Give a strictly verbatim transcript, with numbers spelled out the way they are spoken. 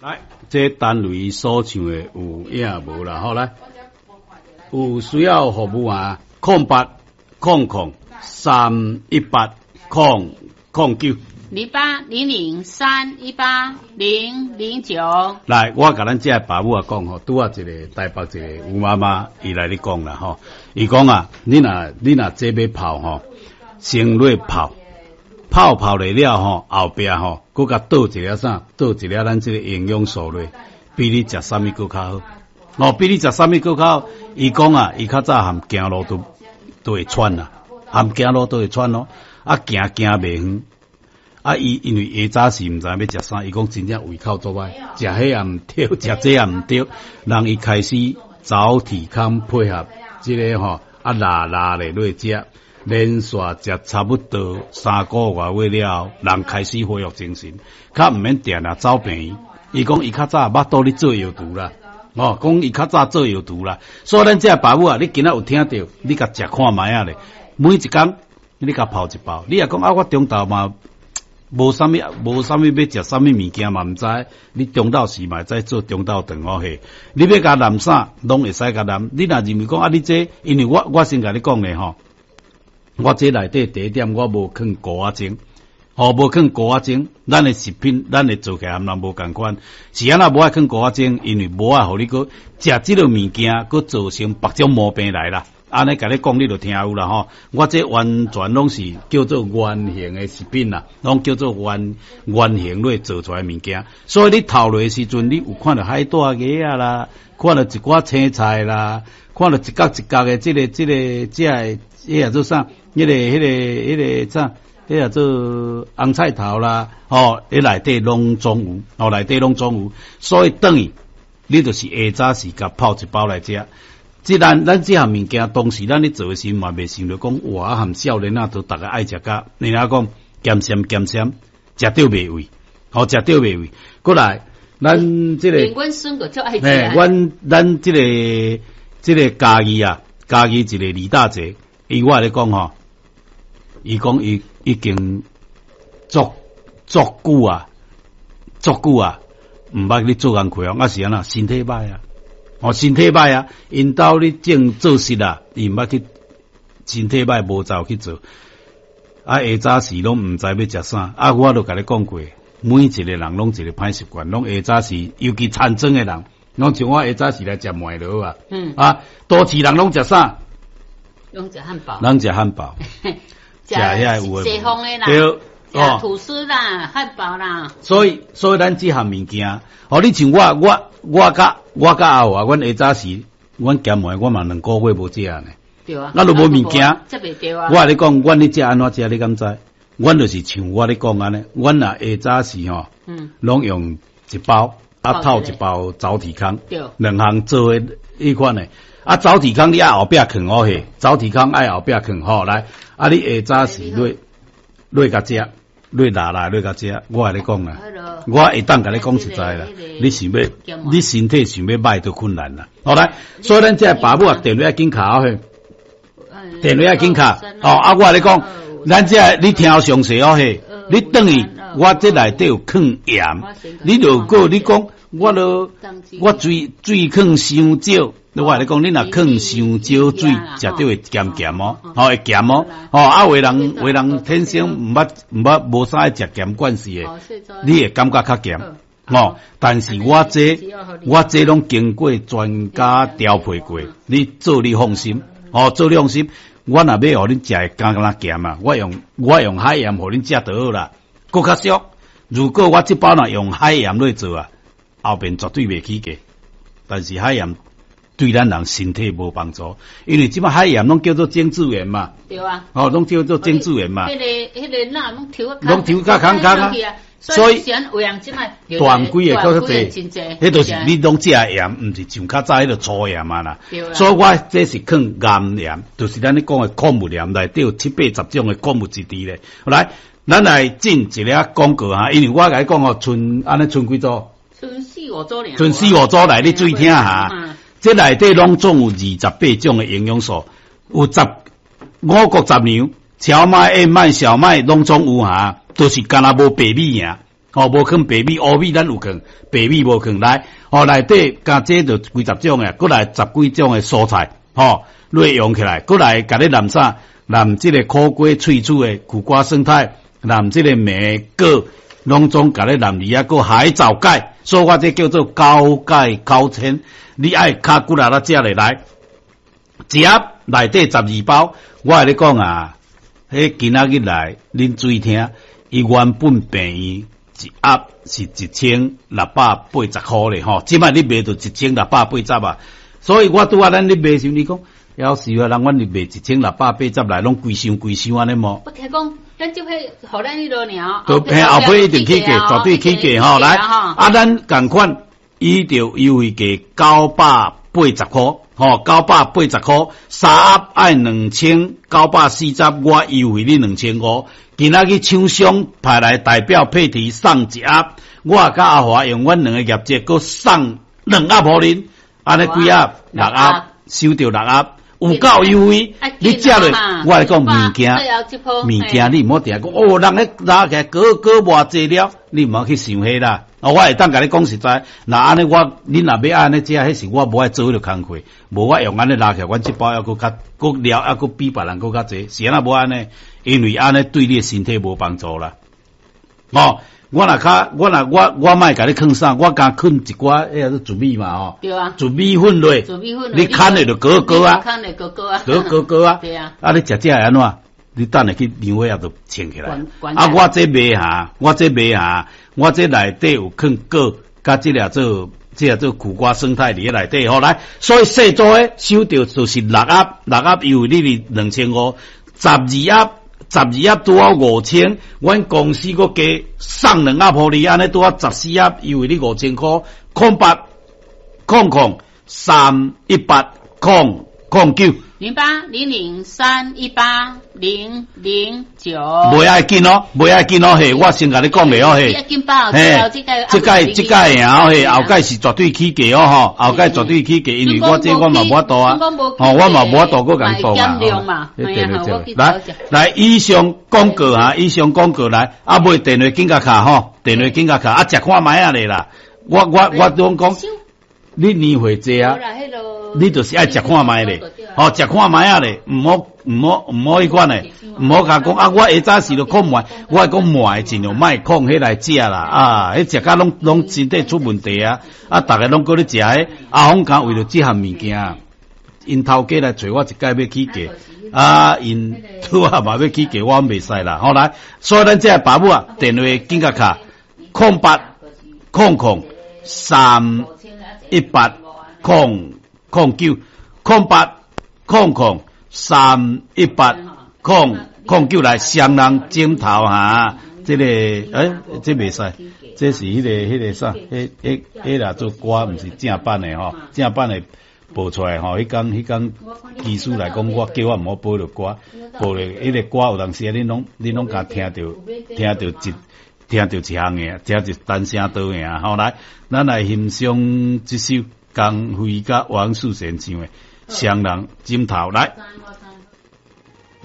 来，这单位所唱的有影无啦？好来，有需要服务啊？空八空空三一八空空九零八零零三一八零零九。 来，我甲咱这爸母啊讲吼，拄啊一个台北一个吴妈妈，伊来咧讲啦吼，伊讲啊，你若你若这要泡吼，先落泡。泡泡来了吼，后壁吼，佮甲倒一粒啥？倒一粒咱这个营养素落，比你食啥物佮较好。哦，比你食啥物佮较好。伊讲啊，伊较早含行路都都会喘啦，含行路都会喘咯。啊，行行袂远。啊，伊因为下早时毋知要食啥，伊讲真正胃口作歹，食迄也毋对，食这也毋对，让伊开始早体康配合这个吼，啊拉拉咧落食。连续食差不多三个月尾了，人开始恢复精神，较毋免定啊走病院。伊讲伊较早捌倒咧做药毒啦，哦，讲伊较早做药毒啦。所以咱这爸母啊，你今仔有听到，你甲食看卖啊咧，每一工你甲泡一包。你也讲啊，我中昼嘛无啥物，无啥物要食啥物物件嘛毋知。你中昼时嘛再做中昼顿哦嘿。你要甲淋啥，拢会使甲淋。你若认为讲啊，你这因为我我先甲你讲咧吼。我这内底第一点，我无放高压精，哦，无放高压精，咱的食品，咱的做起来含人无共款。是安那无爱放高压精，因为无爱互你个食即个物件，佮造成别种毛病来啦。安尼甲你讲，你就听有啦吼。我这完全拢是叫做原形的食品啦，拢叫做原原形类做出来物件。所以你头落时阵，你有看到海带芽啊啦，看到一寡青菜啦，看到一角一角的这个这个这个迄个做啥？迄、那个、迄、那个、迄、那个啥？迄个做红菜头啦，哦，迄内底拢总有，哦，内底拢总有，所以等于你就是下早时甲泡一包来食。即咱咱即项物件，当时咱咧做诶时嘛，袂想着讲哇，含少年啊，都逐个爱食甲，人家讲咸咸咸咸，食着袂味，好食着袂味。过来，咱即、这个， 阮孙个就爱食。 诶，阮咱即、这个即、这个家己啊，家己一个李大姐，伊我来讲吼。伊讲伊已經足足久啊，足久啊，毋捌你做工課啊，是安那身體歹啊，哦身體歹啊，因兜你正做事啊，伊毋捌去身體歹無走去做，啊下早時攏毋知要食啥，啊我都甲你講過，每一個人攏一個歹習慣，攏下早時，尤其餐裝誒人，攏像我下早時來食麥樂啊，嗯啊，都市人攏食啥？ 攏食漢堡， 攏食漢堡。食遐有诶，西方诶啦， 对， 哦，吐司啦，汉堡啦。 所以，所以咱即项物件，哦，你像我，我，我甲我甲阿华，阮下早时，阮咸糜，我嘛两个月无食呢。 对啊。 咱都无物件， 这袂对啊。 我甲你讲，阮咧食安怎食，你敢知？阮就是像我咧讲安尼，阮若下早时吼，嗯，拢用一包，啊套一包早体康，对，两项做诶迄款诶。啊，早体康你爱后壁放好嘿，早体康爱后壁放好来。啊，你下早时落落甲食，落拉拉落甲食，我甲你讲啦，我会当甲你讲实在啦，你想要，你身體想要歹都困難啦。好來，所以咱这爸母啊，電話要緊卡哦嘿，電話要緊卡。哦，啊，我甲你講，咱这你聽詳細哦嘿，你等於我這內底有放鹽，你如果你講我都我水水放傷少。我話你講，你若放傷少水，食到會鹹鹹哦，哦會鹹哦，哦啊，有人有人天生毋捌毋捌無啥愛食鹹慣勢誒，你會感覺較鹹哦。但是我這我這攏經過專家調配過，你做你放心，哦做你放心。我若要互恁食會更加鹹啊，我用我用海鹽互恁食就好啦，佫較俗。如果我這包若用海鹽來做啊，後邊絕對袂起價。但是海鹽对咱人身體無幫助，因為即擺海鹽攏叫做精製鹽嘛，對啊，哦，攏叫做精製鹽嘛，迄個迄個那攏調攏調較空空啊，所以斷幾個較濟，迄都是你攏食鹽，毋是像較早迄個粗鹽啊啦，所以我這是放岩鹽，就是咱咧講嘅礦物鹽內底有七八十種嘅礦物質地咧。好來，咱來進一個廣告哈，因為我甲你講哦，剩安尼剩幾組？剩四五組爾，剩四五組來，你注意聽下。這內底攏總有二十八種嘅營養素，有十五穀雜糧、蕎麥、燕麥、小麥攏總有哈，都是干那無白米爾。 哦，无坑白米，乌米咱有坑，白米无坑来，哦，内底加这就几十种诶，过来十几种诶蔬菜，吼，内用起来，过来甲你淋啥？淋这个苦瓜脆脆诶苦瓜生态，淋这个梅果，拢总甲你淋里啊个海藻钙，所以我这叫做高钙高纤，你爱卡骨力啦食来来，一盒内底十二包，我跟你讲啊，迄今仔日来恁注意听，伊原本便宜。一盒是一千六百八十块咧吼，即摆你卖到一千六百八十啊，所以我拄啊咱你卖时，你讲要是啊，人阮你卖一千六百八十来，拢规箱规箱安尼么？ 我听讲，咱即批互咱迄落鸟， 都嘿后尾一定起价，绝对起价吼。来，啊，咱共款，伊就优惠价九百八十块，吼，九百八十块，三盒爱两千九百四十，我优惠你两千五。今仔日厂商派来代表配题送一盒，我甲阿华用阮两个业绩，佮送两盒互恁，安尼几盒？六盒，收到六盒，有够优惠。你食落，我来讲物件，物件你毋好定讲哦，人咧拿起来过过偌济了，你毋好去想迄啦。我会当甲你讲实在，那安尼我恁若要安尼食，迄是我无爱做迄个工课，无我用安尼拉起来，阮即包还佫较佫了，还佫比别人佫较济，是安那无安尼？因为安尼对你的身体无帮助啦。哦，我若较，我若我我莫甲你囥啥，我甲囥一寡迄个糯米嘛吼。对啊。糯米粉落。糯米粉。你砍的就高高啊。砍的高高啊。高高高啊。对啊。啊，你食食会安怎？你等下去凉尾也都清起来。啊，我这卖下，我这卖下，我这内底有囥果，甲这俩做，这俩做苦瓜生态伫内底吼来，所以细组诶收到就是六盒，六盒优惠你哩两千五，十二盒。十二盒拄好五千，阮公司个加送两盒互你，安尼拄好十四盒，优惠你五千块。空八空空三一八空空九零八零零三一八零零九。 袂爱紧哦，袂爱紧哦，嘿，我先甲你讲咧哦，嘿，嘿，即届即届啊，嘿，后届是绝对起价哦，吼，后届绝对起价，因为我这我嘛无法度啊，哦，我嘛无法度佫共做嘛，对对对，来来，以上广告哈，以上广告来，啊，买电话紧甲卡吼，电话紧甲卡，啊，食看卖啊咧啦，我我我拢讲，你年岁济啊。你就是爱食看卖咧，吼食看卖啊咧，毋好毋好毋好迄款咧，毋好甲讲啊！我下早时就讲卖，我讲卖尽量卖控迄来食啦啊！迄食甲拢拢身体出问题啊！啊，逐个拢搁咧食迄阿红讲为了即项物件，因头家来找我一届要起价啊！因拄啊嘛要起价，我袂使啦。好来，所以咱这爸母啊，电话紧甲卡空八空空三一八空。空九空八空空三一八空空九来双人枕头哈，这个诶，这袂使，这是迄、那个迄、那个啥，迄迄迄啦做歌，毋是正版的吼，正版的播出来吼，迄工迄工技术来讲，我叫我毋好播着歌，播咧迄个歌有当时恁拢恁拢甲听着听着一听着一项的，听着单声倒的啊，好来，咱来欣赏这首。江辉甲王树贤唱的《双人枕头》来。